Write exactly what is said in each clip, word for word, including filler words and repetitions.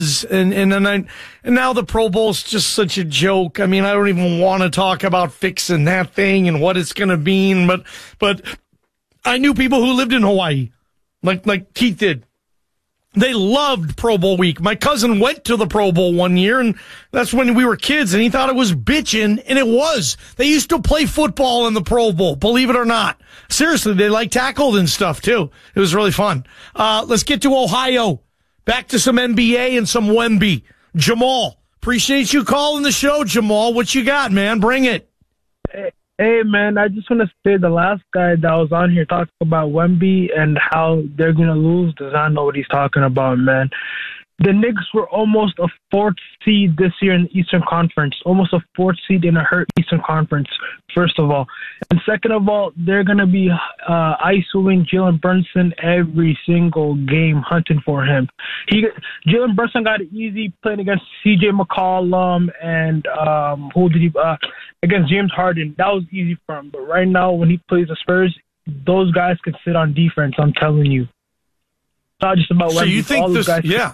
And and and, I, and now the Pro Bowl's just such a joke. I mean, I don't even want to talk about fixing that thing and what it's going to mean. But but I knew people who lived in Hawaii, like like Keith did. They loved Pro Bowl week. My cousin went to the Pro Bowl one year, and that's when we were kids, and he thought it was bitching, and it was. They used to play football in the Pro Bowl, believe it or not. Seriously, they like tackled and stuff, too. It was really fun. Uh, let's get to Ohio. Back to some N B A and some Wemby. Jamal, appreciate you calling the show, Jamal. What you got, man? Bring it. Hey, hey man, I just want to say the last guy that was on here talking about Wemby and how they're going to lose does not know what he's talking about, man. The Knicks were almost a fourth seed this year in the Eastern Conference, almost a fourth seed in a hurt Eastern Conference, first of all. And second of all, they're going to be uh, isolating Jalen Brunson every single game, hunting for him. He Jalen Brunson got it easy playing against C J McCollum and um, who did he uh, against James Harden. That was easy for him. But right now, when he plays the Spurs, those guys can sit on defense, I'm telling you. It's not just about so you think this, guys yeah.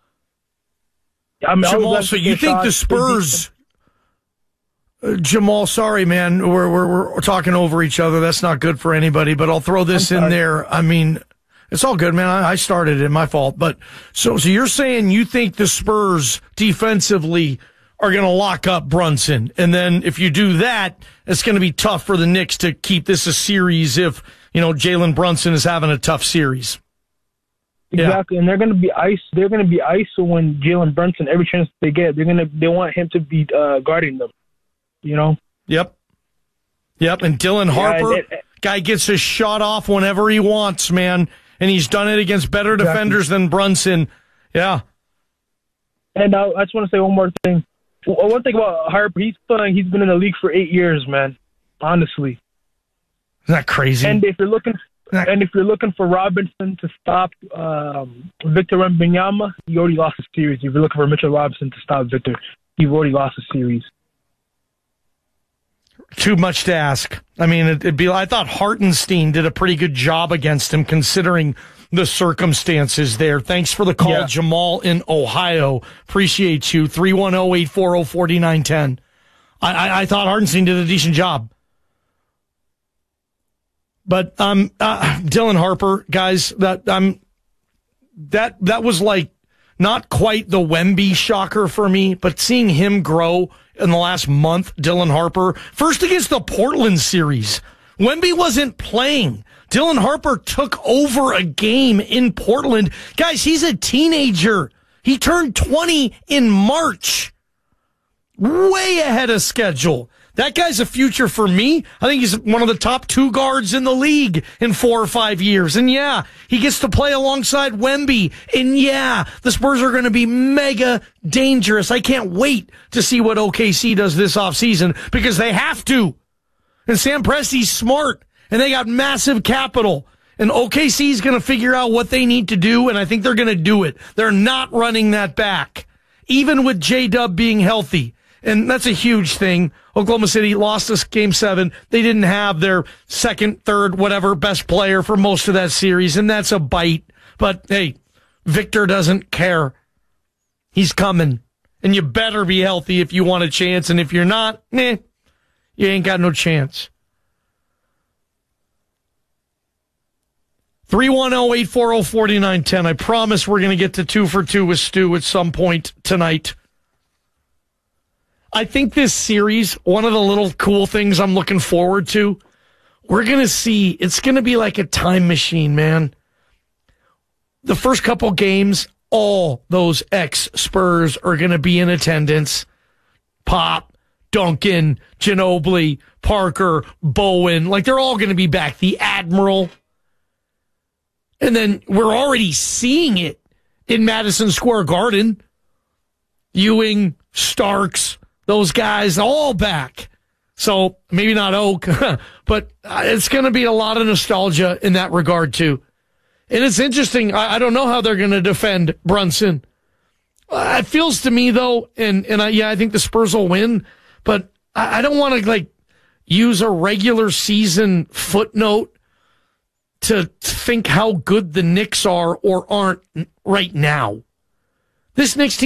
I mean, Jamal, so you think the Spurs, uh, Jamal, sorry, man, we're, we're, we're talking over each other. That's not good for anybody, but I'll throw this in there. I mean, it's all good, man. I, I started it, my fault. But so, so you're saying you think the Spurs defensively are going to lock up Brunson. And then if you do that, it's going to be tough for the Knicks to keep this a series if, you know, Jalen Brunson is having a tough series. Exactly, yeah. And they're going to be ice. They're going to be isoing Jalen Brunson every chance they get. They're going to. They want him to be uh, guarding them. You know. Yep. Yep. And Dylan Harper, yeah, and it, guy gets his shot off whenever he wants, man, and he's done it against better exactly. defenders than Brunson. Yeah. And I, I just want to say one more thing. One thing about Harper, he's playing. He's been in the league for eight years, man. Honestly. Isn't that crazy? And if you're looking. And if you're looking for Robinson to stop um, Victor Wembanyama, you already lost a series. If you're looking for Mitchell Robinson to stop Victor, you've already lost a series. Too much to ask. I mean, it, it'd be. I thought Hartenstein did a pretty good job against him, considering the circumstances there. Thanks for the call, yeah. Jamal in Ohio. Appreciate you. three one zero, eight four zero, four nine one zero. I, I, I thought Hartenstein did a decent job. But um, uh, Dylan Harper, guys, that um, that that was like not quite the Wemby shocker for me, but seeing him grow in the last month, Dylan Harper, first against the Portland series, Wemby wasn't playing. Dylan Harper took over a game in Portland. Guys, he's a teenager. He turned twenty in March, way ahead of schedule. That guy's a future for me. I think he's one of the top two guards in the league in four or five years. And yeah, he gets to play alongside Wemby. And yeah, the Spurs are going to be mega dangerous. I can't wait to see what O K C does this offseason because they have to. And Sam Presti's smart and they got massive capital. And O K C is going to figure out what they need to do. And I think they're going to do it. They're not running that back, even with J-Dub being healthy. And that's a huge thing. Oklahoma City lost this game seven. They didn't have their second, third, whatever, best player for most of that series, and that's a bite. But, hey, Victor doesn't care. He's coming. And you better be healthy if you want a chance, and if you're not, eh, you ain't got no chance. three one zero, eight four zero, four nine one zero. I promise we're going to get to two for two with Stu at some point tonight. I think this series, one of the little cool things I'm looking forward to, we're going to see, it's going to be like a time machine, man. The first couple games, all those ex-Spurs are going to be in attendance. Pop, Duncan, Ginobili, Parker, Bowen, like they're all going to be back. The Admiral. And then we're already seeing it in Madison Square Garden. Ewing, Starks, those guys all back. So maybe not Oak, but it's going to be a lot of nostalgia in that regard too. And it's interesting. I, I don't know how they're going to defend Brunson. Uh, it feels to me though, and, and I, yeah, I think the Spurs will win, but I, I don't want to like use a regular season footnote to think how good the Knicks are or aren't right now. This Knicks team